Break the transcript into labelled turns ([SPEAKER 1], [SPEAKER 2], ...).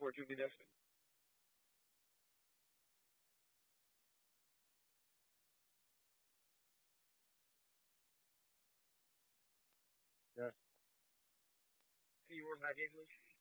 [SPEAKER 1] for 2 minutes. Yeah. You were like English?